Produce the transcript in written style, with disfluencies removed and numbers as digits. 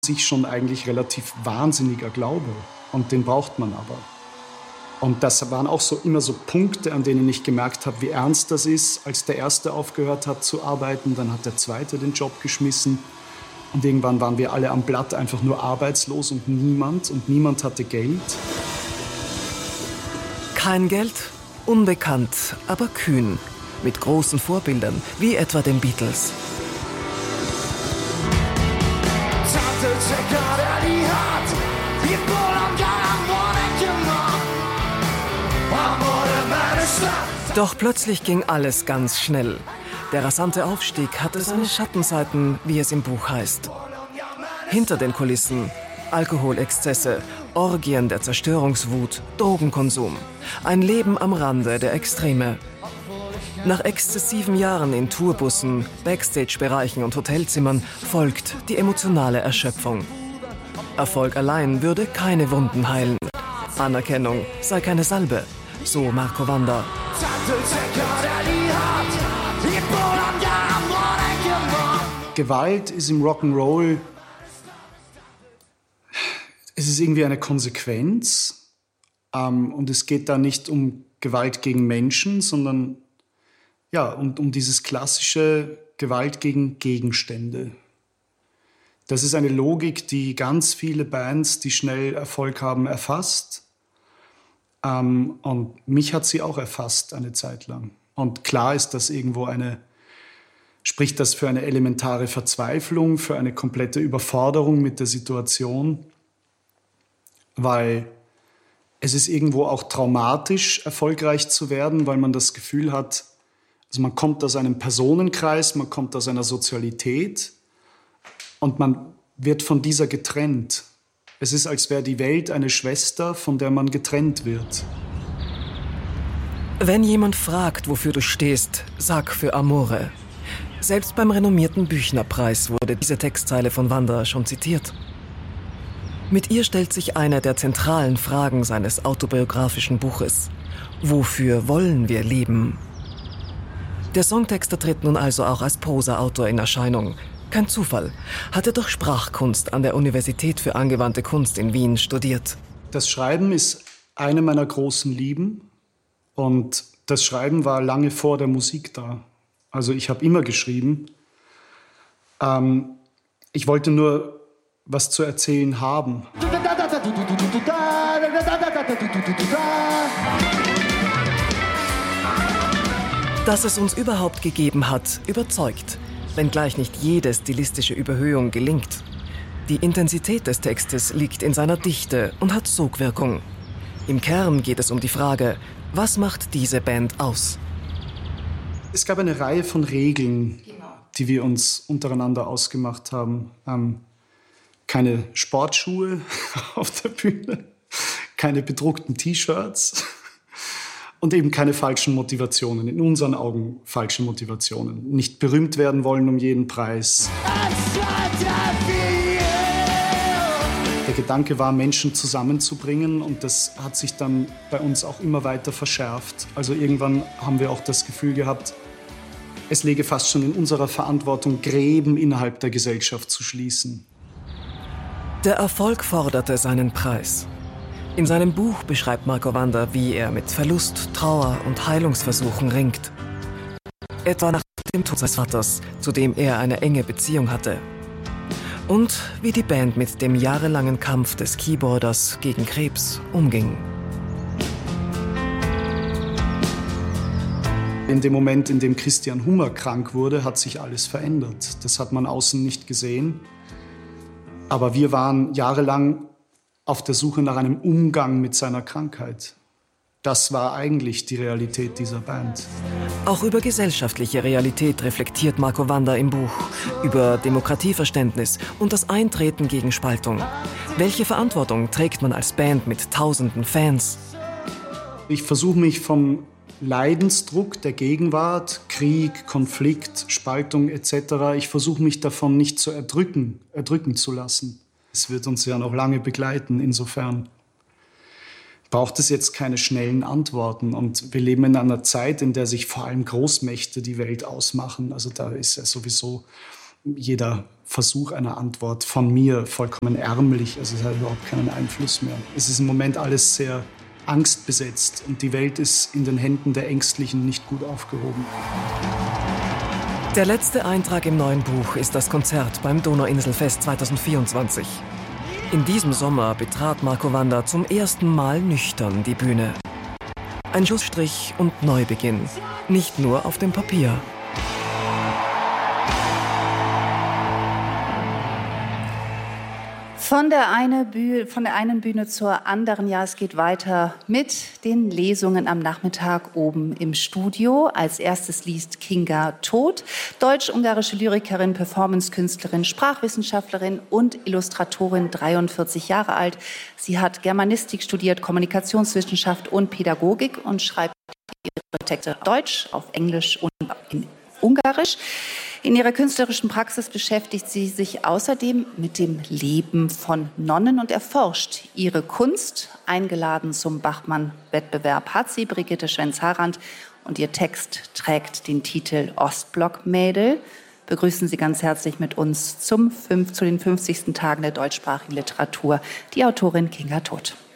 sich schon eigentlich relativ wahnsinniger Glaube. Und den braucht man aber. Und das waren auch so immer so Punkte, an denen ich gemerkt habe, wie ernst das ist. Als der Erste aufgehört hat zu arbeiten, dann hat der Zweite den Job geschmissen. Und irgendwann waren wir alle am Blatt einfach nur arbeitslos und niemand hatte Geld. Kein Geld, unbekannt, aber kühn. Mit großen Vorbildern, wie etwa den Beatles. Doch plötzlich ging alles ganz schnell. Der rasante Aufstieg hatte seine Schattenseiten, wie es im Buch heißt. Hinter den Kulissen Alkoholexzesse, Orgien der Zerstörungswut, Drogenkonsum. Ein Leben am Rande der Extreme. Nach exzessiven Jahren in Tourbussen, Backstage-Bereichen und Hotelzimmern folgt die emotionale Erschöpfung. Erfolg allein würde keine Wunden heilen. Anerkennung sei keine Salbe, so Marco Vanda. Gewalt ist im Rock'n'Roll, es ist irgendwie eine Konsequenz. Und es geht da nicht um Gewalt gegen Menschen, sondern ja, um dieses klassische Gewalt gegen Gegenstände. Das ist eine Logik, die ganz viele Bands, die schnell Erfolg haben, erfasst. Und mich hat sie auch erfasst eine Zeit lang. Und klar ist das irgendwo spricht das für eine elementare Verzweiflung, für eine komplette Überforderung mit der Situation, weil es ist irgendwo auch traumatisch, erfolgreich zu werden, weil man das Gefühl hat, also man kommt aus einem Personenkreis, man kommt aus einer Sozialität und man wird von dieser getrennt. Es ist, als wäre die Welt eine Schwester, von der man getrennt wird. Wenn jemand fragt, wofür du stehst, sag für Amore. Selbst beim renommierten Büchner-Preis wurde diese Textzeile von Vanda schon zitiert. Mit ihr stellt sich eine der zentralen Fragen seines autobiografischen Buches. Wofür wollen wir leben? Der Songtexter tritt nun also auch als Prosa-Autor in Erscheinung. Kein Zufall, hat er doch Sprachkunst an der Universität für angewandte Kunst in Wien studiert. Das Schreiben ist eine meiner großen Lieben und das Schreiben war lange vor der Musik da. Also ich habe immer geschrieben. Ich wollte nur was zu erzählen haben. Dass es uns überhaupt gegeben hat, überzeugt, wenngleich nicht jede stilistische Überhöhung gelingt. Die Intensität des Textes liegt in seiner Dichte und hat Sogwirkung. Im Kern geht es um die Frage, was macht diese Band aus? Es gab eine Reihe von Regeln, die wir uns untereinander ausgemacht haben. Keine Sportschuhe auf der Bühne, keine bedruckten T-Shirts und eben keine falschen Motivationen, in unseren Augen falsche Motivationen. Nicht berühmt werden wollen um jeden Preis. Der Gedanke war, Menschen zusammenzubringen und das hat sich dann bei uns auch immer weiter verschärft. Also irgendwann haben wir auch das Gefühl gehabt, es läge fast schon in unserer Verantwortung, Gräben innerhalb der Gesellschaft zu schließen. Der Erfolg forderte seinen Preis. In seinem Buch beschreibt Marco Vanda, wie er mit Verlust, Trauer und Heilungsversuchen ringt. Etwa nach dem Tod seines Vaters, zu dem er eine enge Beziehung hatte. Und wie die Band mit dem jahrelangen Kampf des Keyboarders gegen Krebs umging. In dem Moment, in dem Christian Hummer krank wurde, hat sich alles verändert. Das hat man außen nicht gesehen. Aber wir waren jahrelang auf der Suche nach einem Umgang mit seiner Krankheit. Das war eigentlich die Realität dieser Band. Auch über gesellschaftliche Realität reflektiert Marco Vanda im Buch. Über Demokratieverständnis und das Eintreten gegen Spaltung. Welche Verantwortung trägt man als Band mit tausenden Fans? Ich versuche mich vom Leidensdruck der Gegenwart, Krieg, Konflikt, Spaltung etc., ich versuche mich davon nicht zu erdrücken zu lassen. Es wird uns ja noch lange begleiten, insofern braucht es jetzt keine schnellen Antworten. Und wir leben in einer Zeit, in der sich vor allem Großmächte die Welt ausmachen. Also da ist ja sowieso jeder Versuch einer Antwort von mir vollkommen ärmlich. Also es hat überhaupt keinen Einfluss mehr. Es ist im Moment alles sehr angstbesetzt und die Welt ist in den Händen der Ängstlichen nicht gut aufgehoben. Der letzte Eintrag im neuen Buch ist das Konzert beim Donauinselfest 2024. In diesem Sommer betrat Marco Wander zum ersten Mal nüchtern die Bühne. Ein Schlussstrich und Neubeginn, nicht nur auf dem Papier. Von der einen Bühne zur anderen. Ja, es geht weiter mit den Lesungen am Nachmittag oben im Studio. Als erstes liest Kinga Todt, deutsch-ungarische Lyrikerin, Performancekünstlerin, Sprachwissenschaftlerin und Illustratorin, 43 Jahre alt. Sie hat Germanistik studiert, Kommunikationswissenschaft und Pädagogik und schreibt ihre Texte auf Deutsch, auf Englisch und in Ungarisch. In ihrer künstlerischen Praxis beschäftigt sie sich außerdem mit dem Leben von Nonnen und erforscht ihre Kunst. Eingeladen zum Bachmann-Wettbewerb hat sie Brigitte Schwenz-Harand und ihr Text trägt den Titel Ostblock-Mädel. Begrüßen Sie ganz herzlich mit uns zu den 50. Tagen der deutschsprachigen Literatur die Autorin Kinga Todt.